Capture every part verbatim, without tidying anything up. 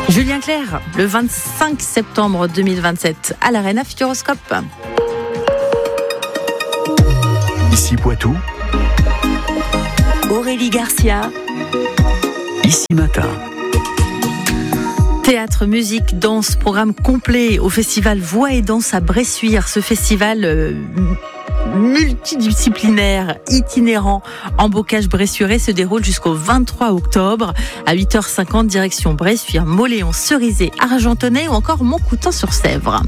Julien Clerc, le vingt-cinq septembre deux mille vingt-sept, à l'Arena Futuroscope. Ici Poitou. Aurélie Garcia. Ici Matin. Théâtre, musique, danse, programme complet au festival Voix et Danse à Bressuire. Ce festival euh, multidisciplinaire, itinérant, en Bocage-Bressuire se déroule jusqu'au vingt-trois octobre à huit heures cinquante, direction Bressuire, Mauléon, Cerizay, Argentonnet ou encore Montcoutan-sur-Sèvre.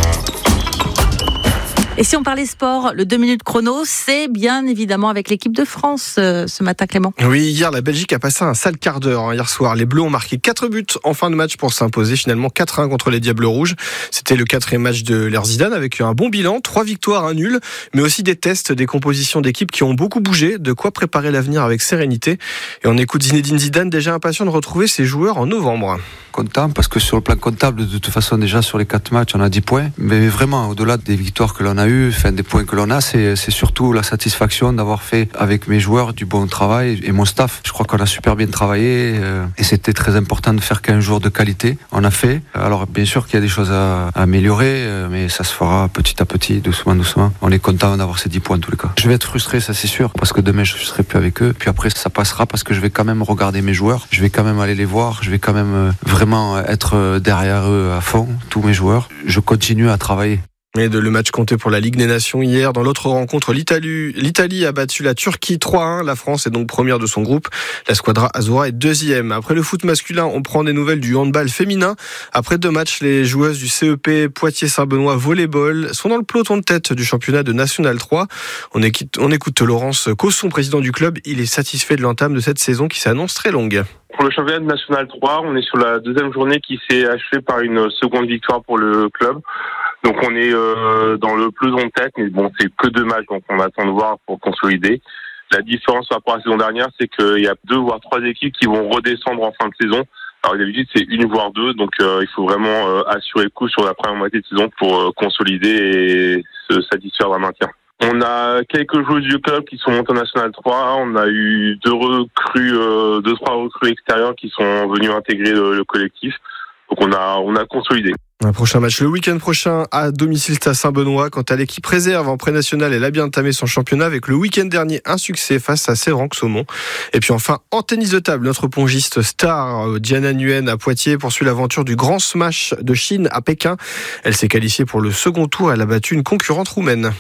Et si on parlait sport, le deux minutes chrono, c'est bien évidemment avec l'équipe de France euh, ce matin, Clément. Oui, hier, la Belgique a passé un sale quart d'heure. Hein, hier soir, les Bleus ont marqué quatre buts en fin de match pour s'imposer finalement quatre un contre les Diables Rouges. C'était le quatrième match de l'ère Zidane avec un bon bilan, trois victoires, un nul, mais aussi des tests, des compositions d'équipe qui ont beaucoup bougé, de quoi préparer l'avenir avec sérénité. Et on écoute Zinedine Zidane, déjà impatient de retrouver ses joueurs en novembre. Content parce que sur le plan comptable, de toute façon, déjà sur les quatre matchs, on a dix points. Mais vraiment, au-delà des victoires que l'on a eues, enfin, des points que l'on a, c'est, c'est surtout la satisfaction d'avoir fait avec mes joueurs du bon travail et mon staff. Je crois qu'on a super bien travaillé euh, et c'était très important de faire quinze jours de qualité. On a fait. Alors, bien sûr qu'il y a des choses à, à améliorer, euh, mais ça se fera petit à petit, doucement, doucement. On est content d'avoir ces dix points en tous les cas. Je vais être frustré, ça c'est sûr, parce que demain je ne serai plus avec eux. Puis après, ça passera parce que je vais quand même regarder mes joueurs. Je vais quand même aller les voir. Je vais quand même euh, vraiment être derrière eux à fond, tous mes joueurs. Je continue à travailler. Et de le match compté pour la Ligue des Nations hier. Dans l'autre rencontre, l'Italie, l'Italie a battu la Turquie trois un. La France est donc première de son groupe. La Squadra Azzurra est deuxième. Après le foot masculin, on prend des nouvelles du handball féminin. Après deux matchs, les joueuses du C E P Poitiers-Saint-Benoît volleyball sont dans le peloton de tête du championnat de National trois. On écoute, on écoute Laurence Cosson, président du club. Il est satisfait de l'entame de cette saison qui s'annonce très longue. Pour le championnat de National trois, on est sur la deuxième journée qui s'est achevée par une seconde victoire pour le club. Donc on est euh, dans le peloton de tête, mais bon, c'est que deux matchs, donc on attend de voir pour consolider. La différence par rapport à la saison dernière, c'est qu'il y a deux voire trois équipes qui vont redescendre en fin de saison. Alors d'habitude, c'est une voire deux, donc euh, il faut vraiment euh, assurer le coup sur la première moitié de saison pour euh, consolider et se satisfaire d'un maintien. On a quelques joueurs du club qui sont montés en National trois. On a eu deux recrues, euh, deux trois recrues extérieures qui sont venus intégrer le, le collectif. Donc on a on a consolidé. Un prochain match le week-end prochain à domicile à Saint-Benoît. Quant à l'équipe réserve en pré-national, elle a bien entamé son championnat avec le week-end dernier un succès face à Sévran-Saumon. Et puis enfin, en tennis de table, notre pongiste star Diana Nguyen à Poitiers poursuit l'aventure du Grand Smash de Chine à Pékin. Elle s'est qualifiée pour le second tour. Elle a battu une concurrente roumaine.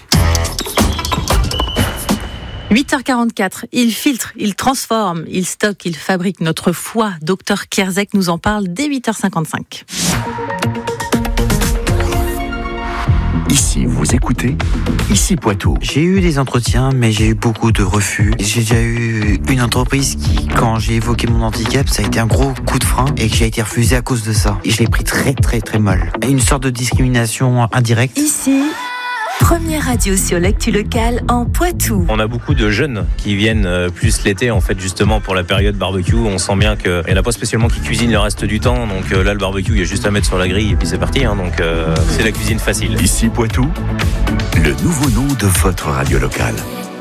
huit heures quarante-quatre, il filtre, il transforme, il stocke, il fabrique notre foie. Docteur Kierzek nous en parle dès huit heures cinquante-cinq. Ici, vous écoutez Ici Poitou. J'ai eu des entretiens, mais j'ai eu beaucoup de refus. J'ai déjà eu une entreprise qui, quand j'ai évoqué mon handicap, ça a été un gros coup de frein et que j'ai été refusé à cause de ça. Et je l'ai pris très très très mal. Une sorte de discrimination indirecte. Ici, première radio sur l'actu locale en Poitou. On a beaucoup de jeunes qui viennent plus l'été, en fait, justement pour la période barbecue. On sent bien qu'il n'y en a pas spécialement qui cuisinent le reste du temps. Donc là, le barbecue, il y a juste à mettre sur la grille et puis c'est parti. Hein, donc euh, c'est la cuisine facile. Ici Poitou, le nouveau nom de votre radio locale.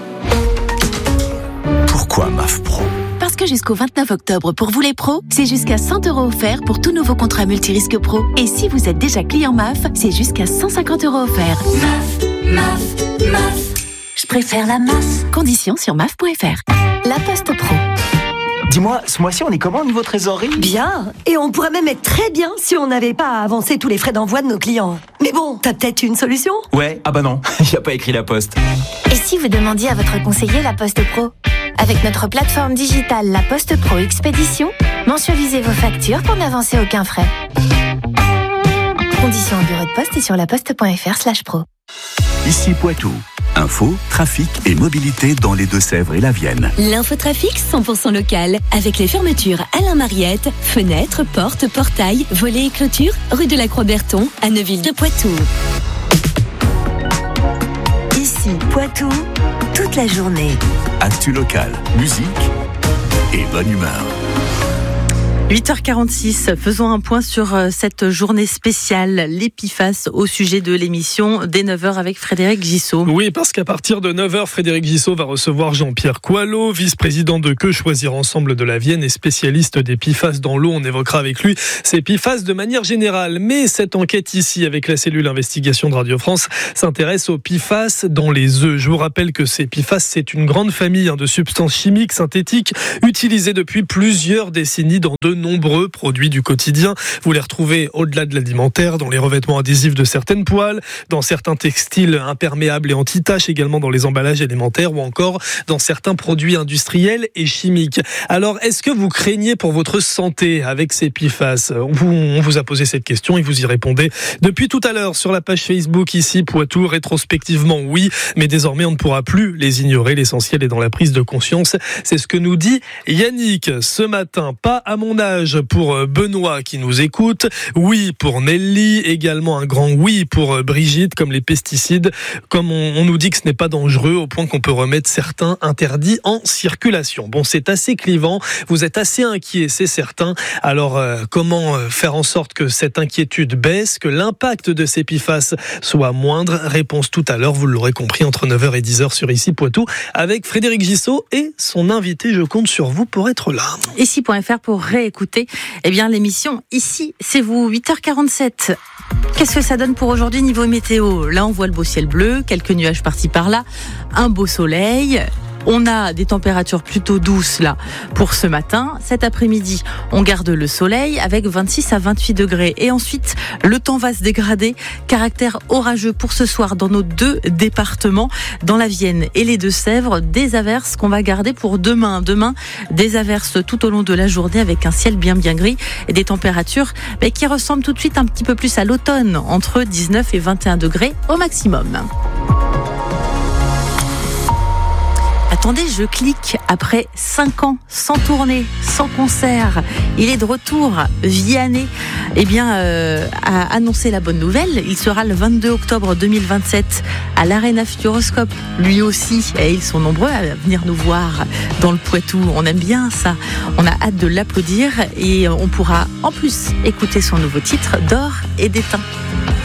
Pourquoi M A F Pro ? Parce que jusqu'au vingt-neuf octobre, pour vous les pros, c'est jusqu'à cent euros offerts pour tout nouveau contrat multirisque pro. Et si vous êtes déjà client M A F, c'est jusqu'à cent cinquante euros offerts. M A F, M A F, M A F. Je préfère la M A F. Conditions sur M A F point F R. La Poste Pro. Dis-moi, ce mois-ci, on est comment au niveau trésorerie ? Bien. Et on pourrait même être très bien si on n'avait pas à avancer tous les frais d'envoi de nos clients. Mais bon, t'as peut-être une solution ? Ouais, ah bah non, il n'y a pas écrit La Poste. Et si vous demandiez à votre conseiller La Poste Pro ? Avec notre plateforme digitale La Poste Pro Expédition, mensualisez vos factures pour n'avancer aucun frais. Conditions au bureau de poste et sur laposte point F R slash pro. Ici Poitou. Info, trafic et mobilité dans les Deux-Sèvres et la Vienne. L'infotrafic cent pour cent local, avec les fermetures Alain Mariette, fenêtres, portes, portails, volets et clôtures, rue de la Croix-Berton, à Neuville de Poitou. Ici Poitou, toute la journée. Actu locale, musique et bonne humeur. huit heures quarante-six, faisons un point sur cette journée spéciale, l'Epiphase, au sujet de l'émission dès neuf heures avec Frédéric Gissot. Oui, parce qu'à partir de neuf heures, Frédéric Gissot va recevoir Jean-Pierre Coalot, vice-président de Que Choisir Ensemble de la Vienne et spécialiste d'Epiphase dans l'eau. On évoquera avec lui ces Epiphase de manière générale. Mais cette enquête ici, avec la cellule investigation de Radio France, s'intéresse aux P I F A S dans les œufs. Je vous rappelle que ces P I F A S, c'est une grande famille de substances chimiques synthétiques utilisées depuis plusieurs décennies dans de nombreux produits du quotidien. Vous les retrouvez au-delà de l'alimentaire, dans les revêtements adhésifs de certaines poêles, dans certains textiles imperméables et anti-taches, également dans les emballages alimentaires ou encore dans certains produits industriels et chimiques. Alors, est-ce que vous craignez pour votre santé avec ces P I F A S ? On vous, on vous a posé cette question et vous y répondez depuis tout à l'heure sur la page Facebook ici, Poitou. Rétrospectivement, oui, mais désormais on ne pourra plus les ignorer. L'essentiel est dans la prise de conscience. C'est ce que nous dit Yannick ce matin. Pas à mon âge pour Benoît qui nous écoute. Oui pour Nelly. Également un grand oui pour Brigitte, comme les pesticides. Comme on, on nous dit que ce n'est pas dangereux au point qu'on peut remettre certains interdits en circulation. Bon, c'est assez clivant. Vous êtes assez inquiet, c'est certain. Alors, euh, comment faire en sorte que cette inquiétude baisse, que l'impact de ces P I F A S soit moindre? Réponse tout à l'heure, vous l'aurez compris, entre neuf heures et dix heures sur Ici Poitou, avec Frédéric Gissot et son invité. Je compte sur vous pour être là. Ici point F R pour réécouter eh bien, l'émission Ici, c'est vous, huit heures quarante-sept. Qu'est-ce que ça donne pour aujourd'hui niveau météo? Là, on voit le beau ciel bleu, quelques nuages par-ci par-là, un beau soleil. On a des températures plutôt douces là pour ce matin. Cet après-midi, on garde le soleil avec vingt-six à vingt-huit degrés. Et ensuite, le temps va se dégrader. Caractère orageux pour ce soir dans nos deux départements, dans la Vienne et les Deux-Sèvres. Des averses qu'on va garder pour demain. Demain, des averses tout au long de la journée avec un ciel bien bien gris et des températures mais qui ressemblent tout de suite un petit peu plus à l'automne, entre dix-neuf et vingt et un degrés au maximum. Attendez, je clique. Après cinq ans sans tournée, sans concert, il est de retour. Vianney eh bien, euh, a annoncé la bonne nouvelle. Il sera le vingt-deux octobre deux mille vingt-sept à l'Arena Futuroscope. Lui aussi, et ils sont nombreux à venir nous voir dans le Poitou. On aime bien ça. On a hâte de l'applaudir et on pourra en plus écouter son nouveau titre, D'or et d'étain.